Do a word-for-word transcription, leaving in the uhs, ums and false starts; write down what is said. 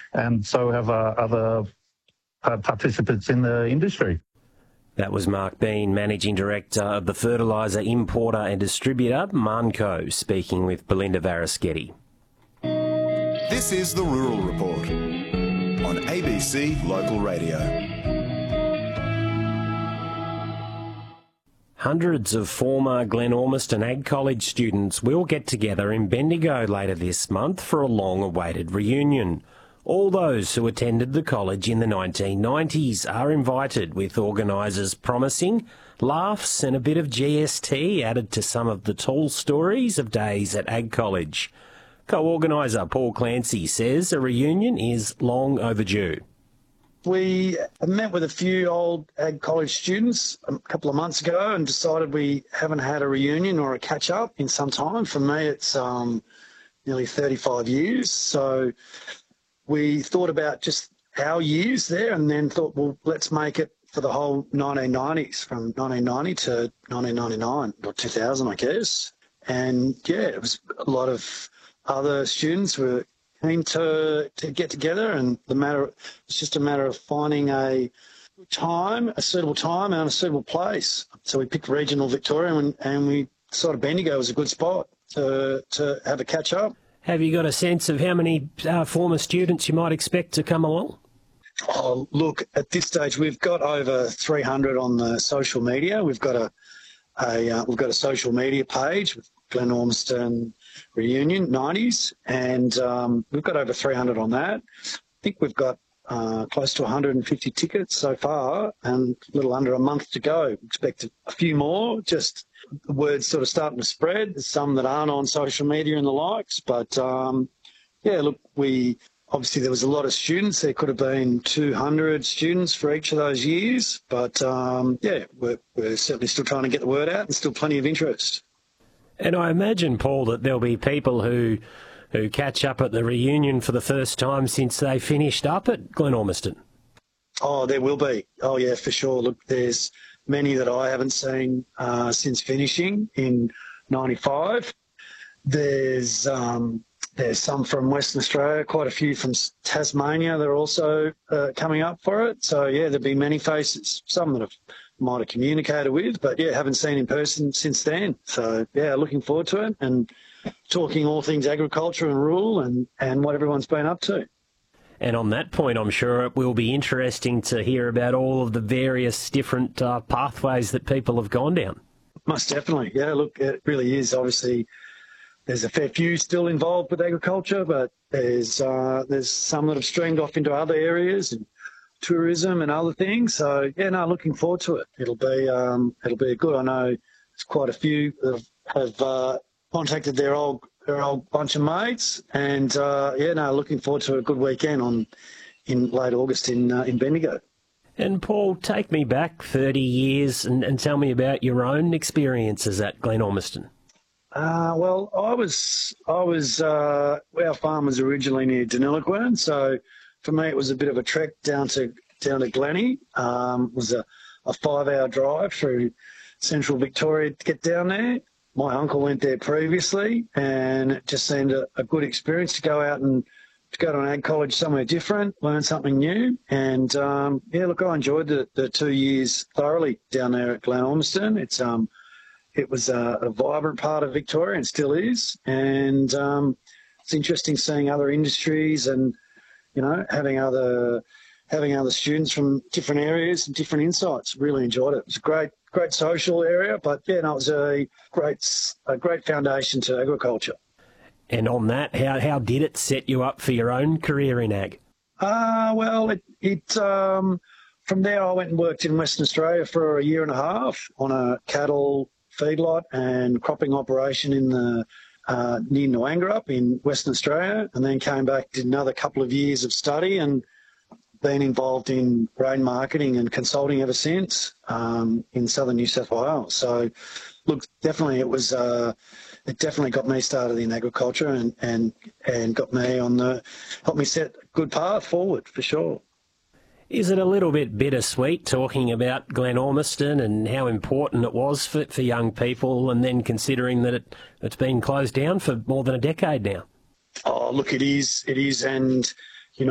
and so have uh, other uh, participants in the industry. That was Mark Bean, Managing Director of the fertiliser importer and distributor Manco, speaking with Belinda Varaschetti. This is the Rural Report on A B C Local Radio. Hundreds of former Glen Ormiston Ag College students will get together in Bendigo later this month for a long-awaited reunion. All those who attended the college in the nineteen nineties are invited, with organisers promising laughs and a bit of G S T added to some of the tall stories of days at Ag College. Co-organiser Paul Clancy says a reunion is long overdue. We met with a few old Ag College students a couple of months ago and decided we haven't had a reunion or a catch-up in some time. For me, it's um, nearly thirty-five years. So we thought about just our years there and then thought, well, let's make it for the whole nineteen nineties, from nineteen ninety to nineteen ninety-nine, or two thousand, I guess. And, yeah, it was a lot of other students were keen to, to get together, and the matter it's just a matter of finding a time, a suitable time and a suitable place. So we picked regional Victoria, and, and we decided Bendigo was a good spot to, to have a catch-up. Have you got a sense of how many uh, former students you might expect to come along? Oh, look, at this stage we've got over three hundred on the social media. We've got a, a uh, we've got a social media page with Glen Ormiston Reunion nineties, and um, we've got over three hundred on that. I think we've got uh, close to one hundred fifty tickets so far, and a little under a month to go. Expect a few more. Just the word's sort of starting to spread. There's some that aren't on social media and the likes, but um, yeah, look, we obviously there was a lot of students. There could have been two hundred students for each of those years, but um, yeah, we're, we're certainly still trying to get the word out, and still plenty of interest. And I imagine, Paul, that there'll be people who who catch up at the reunion for the first time since they finished up at Glen Ormiston. Oh, there will be. Oh, yeah, for sure. Look, there's many that I haven't seen uh, since finishing in ninety-five. There's um, there's some from Western Australia, quite a few from Tasmania. They're also uh, coming up for it. So, yeah, there'll be many faces, some that have might have communicated with, but yeah, haven't seen in person since then. So yeah, looking forward to it and talking all things agriculture and rural and, and what everyone's been up to. And on that point, I'm sure it will be interesting to hear about all of the various different uh, pathways that people have gone down. Most definitely. Yeah, look, it really is. Obviously, there's a fair few still involved with agriculture, but there's uh, there's some that have streamed off into other areas and tourism and other things. So yeah, no, looking forward to it. It'll be um, it'll be good. I know there's quite a few that have, have uh, contacted their old their old bunch of mates, and uh, yeah, no, looking forward to a good weekend on in late August in uh, in Bendigo. And Paul, take me back thirty years and, and tell me about your own experiences at Glen Ormiston. Uh, well, I was I was uh, our farm was originally near Deniliquin, so for me, it was a bit of a trek down to down to Glennie. Um, it was a, a five-hour drive through central Victoria to get down there. My uncle went there previously, and it just seemed a, a good experience to go out and to go to an ag college somewhere different, learn something new. And um, yeah, look, I enjoyed the, the two years thoroughly down there at Glen Ormiston. It's um, it was a, a vibrant part of Victoria and still is, and um, it's interesting seeing other industries and you know, having other having other students from different areas and different insights. Really enjoyed it. It was a great, great social area, but yeah, no, it was a great, a great foundation to agriculture. And on that, how how did it set you up for your own career in ag? Uh, well, it, it um, from there I went and worked in Western Australia for a year and a half on a cattle feedlot and cropping operation in the Uh, near Noangarup in Western Australia, and then came back, did another couple of years of study and been involved in grain marketing and consulting ever since um, in southern New South Wales. So, look, definitely it was, uh, it definitely got me started in agriculture and, and, and got me on the, helped me set a good path forward for sure. Is it a little bit bittersweet talking about Glen Ormiston and how important it was for, for young people, and then considering that it, it's been closed down for more than a decade now? Oh, look, it is, it is, and